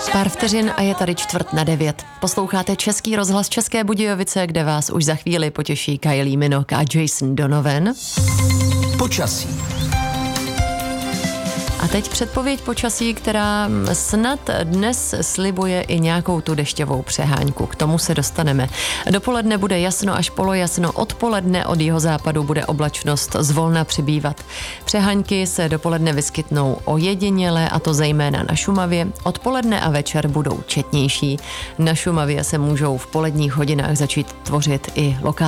Pár vteřin a je tady 8:45. Posloucháte Český rozhlas České Budějovice, kde vás už za chvíli potěší Kylie Minogue a Jason Donovan. Počasí. A teď předpověď počasí, která snad dnes slibuje i nějakou tu dešťovou přeháňku. K tomu se dostaneme. Dopoledne bude jasno až polojasno, odpoledne od jihozápadu bude oblačnost zvolna přibývat. Přeháňky se dopoledne vyskytnou ojediněle, a to zejména na Šumavě. Odpoledne a večer budou četnější. Na Šumavě se můžou v poledních hodinách začít tvořit i lokální